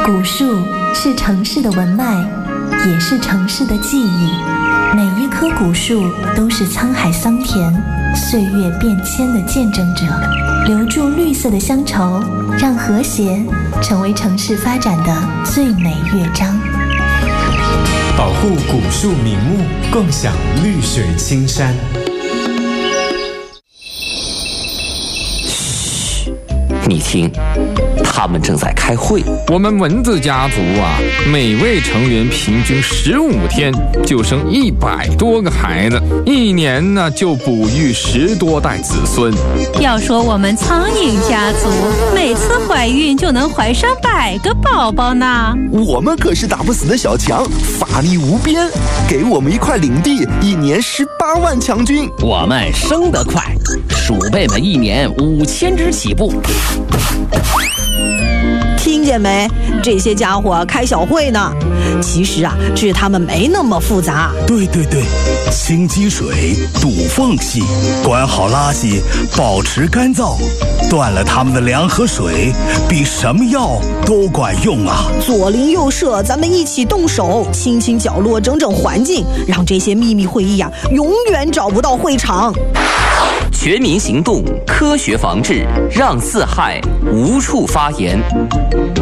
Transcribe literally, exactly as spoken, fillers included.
古树是城市的文脉，也是城市的记忆。每一棵古树都是沧海桑田、岁月变迁的见证者，留住绿色的乡愁，让和谐成为城市发展的最美乐章。 保护古树名木，共享绿水青山。 嘘，你听，他们正在开会。 我们蚊子家族啊，每位成员平均十五天就生一百多个孩子，一年呢就哺育十多代子孙。 要说我们苍蝇家族，每次怀孕就能怀上百个宝宝呢。 我们可是打不死的小强，法力无边，给我们一块领地，一年十八万强军。 我们生得快，鼠辈们一年五千只起步。 听见没？这些家伙开小会呢。其实啊，治他们没那么复杂。 对对对，清积水，堵缝隙，管好垃圾，保持干燥，断了他们的粮和水，比什么药都管用啊！ 左邻右舍，咱们一起动手，清清角落，整整环境，让这些秘密会议啊，永远找不到会场。 全民行动，科学防治，让四害无处发言。